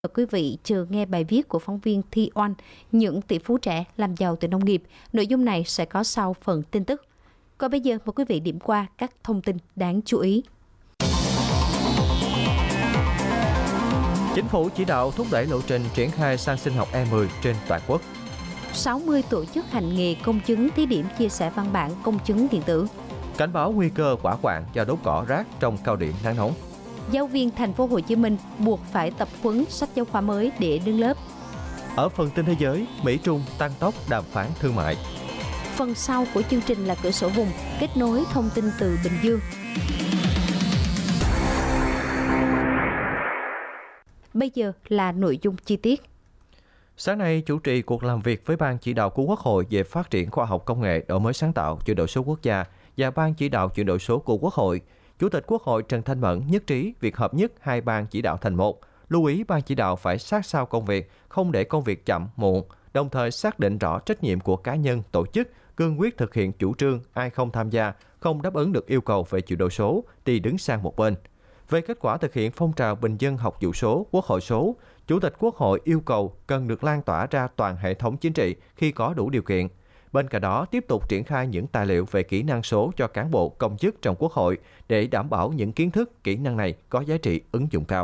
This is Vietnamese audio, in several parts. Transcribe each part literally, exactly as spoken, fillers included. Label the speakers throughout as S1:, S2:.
S1: Mời quý vị chờ nghe bài viết của phóng viên Thi Oanh, những tỷ phú trẻ làm giàu từ nông nghiệp. Nội dung này sẽ có sau phần tin tức. Còn bây giờ mời quý vị điểm qua các thông tin đáng chú ý.
S2: Chính phủ chỉ đạo thúc đẩy lộ trình triển khai xăng sinh học E mười trên toàn quốc.
S1: sáu mươi tổ chức hành nghề công chứng thí điểm chia sẻ văn bản công chứng điện tử.
S2: Cảnh báo nguy cơ hỏa hoạn do đốt cỏ rác trong cao điểm nắng nóng.
S1: Giáo viên thành phố Hồ Chí Minh buộc phải tập huấn sách giáo khoa mới để đứng lớp.
S2: Ở phần tin thế giới, Mỹ Trung tăng tốc đàm phán thương mại.
S1: Phần sau của chương trình là cửa sổ vùng, kết nối thông tin từ Bình Dương. Bây giờ là nội dung chi tiết.
S2: Sáng nay, chủ trì cuộc làm việc với Ban chỉ đạo của Quốc hội về phát triển khoa học công nghệ, đổi mới sáng tạo, chuyển đổi số quốc gia và Ban chỉ đạo chuyển đổi số của Quốc hội, Chủ tịch Quốc hội Trần Thanh Mẫn nhất trí việc hợp nhất hai ban chỉ đạo thành một, lưu ý ban chỉ đạo phải sát sao công việc, không để công việc chậm, muộn, đồng thời xác định rõ trách nhiệm của cá nhân, tổ chức, cương quyết thực hiện chủ trương ai không tham gia, không đáp ứng được yêu cầu về chuyển đổi số thì đứng sang một bên. Về kết quả thực hiện phong trào bình dân học vụ số, Quốc hội số, Chủ tịch Quốc hội yêu cầu cần được lan tỏa ra toàn hệ thống chính trị khi có đủ điều kiện. Bên cạnh đó, tiếp tục triển khai những tài liệu về kỹ năng số cho cán bộ công chức trong Quốc hội để đảm bảo những kiến thức, kỹ năng này có giá trị ứng dụng cao.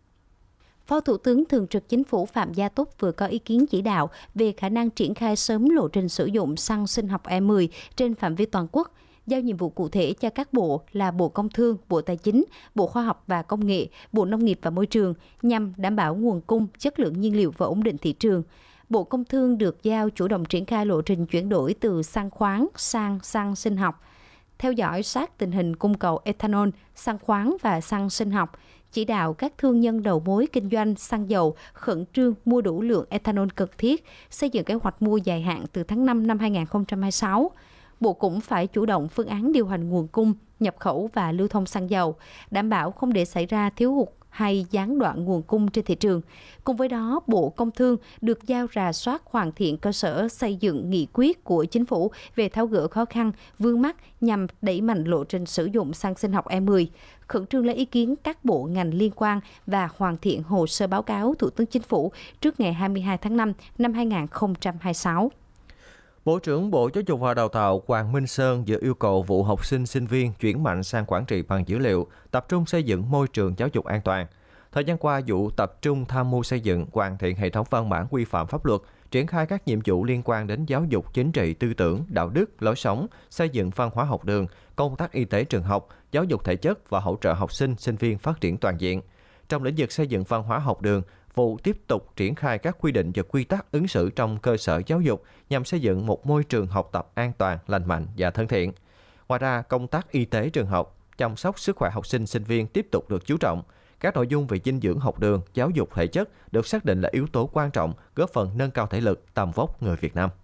S1: Phó Thủ tướng Thường trực Chính phủ Phạm Gia Túc vừa có ý kiến chỉ đạo về khả năng triển khai sớm lộ trình sử dụng xăng sinh học E mười trên phạm vi toàn quốc, giao nhiệm vụ cụ thể cho các bộ là Bộ Công Thương, Bộ Tài chính, Bộ Khoa học và Công nghệ, Bộ Nông nghiệp và Môi trường nhằm đảm bảo nguồn cung, chất lượng nhiên liệu và ổn định thị trường. Bộ Công Thương được giao chủ động triển khai lộ trình chuyển đổi từ xăng khoáng sang xăng sinh học, theo dõi sát tình hình cung cầu ethanol, xăng khoáng và xăng sinh học, chỉ đạo các thương nhân đầu mối kinh doanh xăng dầu khẩn trương mua đủ lượng ethanol cần thiết, xây dựng kế hoạch mua dài hạn từ tháng năm năm hai nghìn không trăm hai mươi sáu. Bộ cũng phải chủ động phương án điều hành nguồn cung, nhập khẩu và lưu thông xăng dầu, đảm bảo không để xảy ra thiếu hụt hay gián đoạn nguồn cung trên thị trường. Cùng với đó, Bộ Công Thương được giao rà soát hoàn thiện cơ sở xây dựng nghị quyết của Chính phủ về tháo gỡ khó khăn, vướng mắc nhằm đẩy mạnh lộ trình sử dụng xăng sinh học E mười, khẩn trương lấy ý kiến các bộ ngành liên quan và hoàn thiện hồ sơ báo cáo Thủ tướng Chính phủ trước ngày hai mươi hai tháng năm năm hai nghìn không trăm hai mươi sáu.
S2: Bộ trưởng Bộ Giáo dục và Đào tạo Hoàng Minh Sơn vừa yêu cầu vụ học sinh sinh viên chuyển mạnh sang quản trị bằng dữ liệu, tập trung xây dựng môi trường giáo dục an toàn. Thời gian qua, vụ tập trung tham mưu xây dựng, hoàn thiện hệ thống văn bản quy phạm pháp luật, triển khai các nhiệm vụ liên quan đến giáo dục chính trị, tư tưởng, đạo đức, lối sống, xây dựng văn hóa học đường, công tác y tế trường học, giáo dục thể chất và hỗ trợ học sinh, sinh viên phát triển toàn diện. Trong lĩnh vực xây dựng văn hóa học đường, vụ tiếp tục triển khai các quy định và quy tắc ứng xử trong cơ sở giáo dục nhằm xây dựng một môi trường học tập an toàn, lành mạnh và thân thiện. Ngoài ra, công tác y tế trường học, chăm sóc sức khỏe học sinh, sinh viên tiếp tục được chú trọng. Các nội dung về dinh dưỡng học đường, giáo dục thể chất được xác định là yếu tố quan trọng, góp phần nâng cao thể lực, tầm vóc người Việt Nam.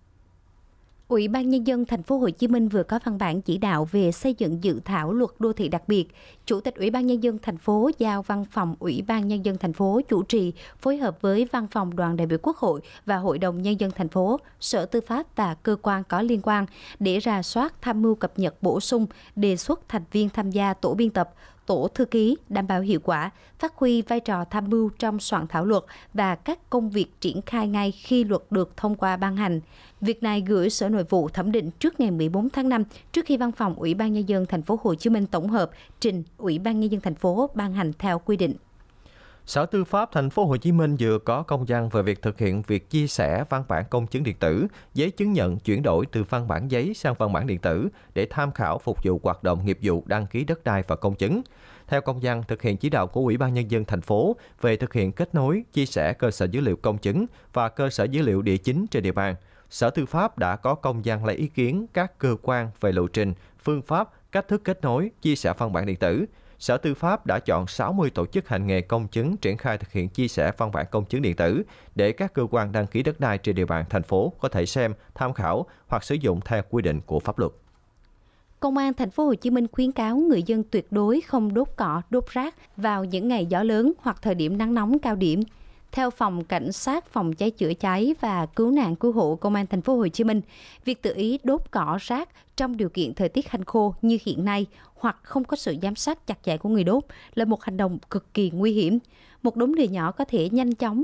S1: Ủy ban Nhân dân Thành phố Hồ Chí Minh vừa có văn bản chỉ đạo về xây dựng dự thảo luật đô thị đặc biệt. Chủ tịch Ủy ban Nhân dân Thành phố giao Văn phòng Ủy ban Nhân dân Thành phố chủ trì phối hợp với Văn phòng Đoàn đại biểu Quốc hội và Hội đồng Nhân dân Thành phố, Sở Tư pháp và cơ quan có liên quan để rà soát, tham mưu cập nhật bổ sung, đề xuất thành viên tham gia tổ biên tập, tổ thư ký, đảm bảo hiệu quả, phát huy vai trò tham mưu trong soạn thảo luật và các công việc triển khai ngay khi luật được thông qua ban hành. Việc này gửi Sở Nội vụ thẩm định trước ngày mười bốn tháng năm, trước khi Văn phòng Ủy ban Nhân dân Thành phố Hồ Chí Minh tổng hợp trình Ủy ban Nhân dân Thành phố ban hành theo quy định.
S2: Sở Tư pháp Thành phố Hồ Chí Minh vừa có công văn về việc thực hiện việc chia sẻ văn bản công chứng điện tử, giấy chứng nhận chuyển đổi từ văn bản giấy sang văn bản điện tử để tham khảo phục vụ hoạt động nghiệp vụ đăng ký đất đai và công chứng. Theo công văn thực hiện chỉ đạo của Ủy ban Nhân dân thành phố về thực hiện kết nối, chia sẻ cơ sở dữ liệu công chứng và cơ sở dữ liệu địa chính trên địa bàn, Sở Tư pháp đã có công văn lấy ý kiến các cơ quan về lộ trình, phương pháp, cách thức kết nối, chia sẻ văn bản điện tử. Sở Tư pháp đã chọn sáu mươi tổ chức hành nghề công chứng triển khai thực hiện chia sẻ văn bản công chứng điện tử để các cơ quan đăng ký đất đai trên địa bàn thành phố có thể xem, tham khảo hoặc sử dụng theo quy định của pháp luật.
S1: Công an Thành phố Hồ Chí Minh khuyến cáo người dân tuyệt đối không đốt cỏ, đốt rác vào những ngày gió lớn hoặc thời điểm nắng nóng cao điểm. Theo Phòng Cảnh sát Phòng cháy chữa cháy và Cứu nạn Cứu hộ Công an Thành phố Hồ Chí Minh, việc tự ý đốt cỏ rác trong điều kiện thời tiết hanh khô như hiện nay hoặc không có sự giám sát chặt chẽ của người đốt là một hành động cực kỳ nguy hiểm. Một đống lửa nhỏ có thể nhanh chóng